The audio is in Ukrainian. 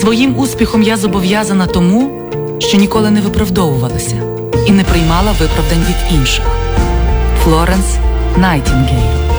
Своїм успіхом я зобов'язана тому, що ніколи не виправдовувалася і не приймала виправдань від інших. Флоренс Найтінгейл.